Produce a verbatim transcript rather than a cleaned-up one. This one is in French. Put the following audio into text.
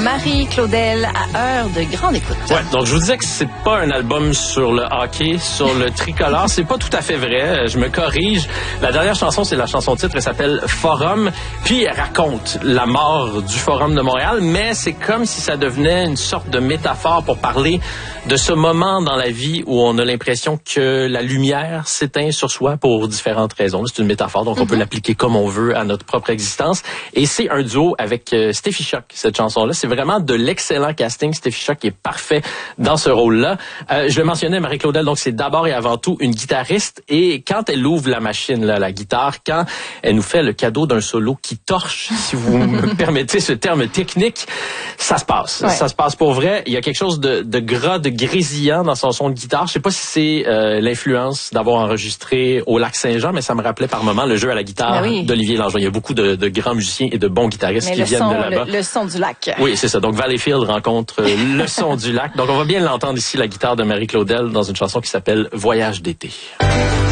Marie Claudel à heure de grande écoute. Ouais, donc je vous disais que c'est pas un album sur le hockey, sur le tricolore. C'est pas tout à fait vrai. Je me corrige. La dernière chanson, c'est la chanson titre. Elle s'appelle Forum. Puis elle raconte la mort du Forum de Montréal, mais c'est comme si ça devenait une sorte de métaphore pour parler de ce moment dans la vie où on a l'impression que la lumière s'éteint sur soi pour différentes raisons. C'est une métaphore, donc on mm-hmm. peut l'appliquer comme on veut à notre propre existence. Et c'est un duo avec euh, Steffi Choc, cette chanson-là. C'est vraiment de l'excellent casting. Steffi Choc est parfait dans ce rôle-là. Euh, je le mentionnais, Marie Claudel, donc c'est d'abord et avant tout une guitariste. Et quand elle ouvre la machine, là, la guitare, quand elle nous fait le cadeau d'un solo qui torche, si vous me permettez ce terme technique, ça se passe. Ouais. Ça se passe pour vrai. Il y a quelque chose de, de gras, de grésillant dans son son de guitare. Je sais pas si c'est euh, l'influence d'avoir enregistré au Lac-Saint-Jean, mais ça me rappelait par moments le jeu à la guitare ben oui. d'Olivier Langevin. Il y a beaucoup de, de grands musiciens et de bons guitaristes mais qui viennent son, de là-bas. Le, le son du lac. Oui, c'est ça. Donc Valleyfield rencontre le son du lac. Donc on va bien l'entendre ici, la guitare de Marie Claudel, dans une chanson qui s'appelle Voyage d'été.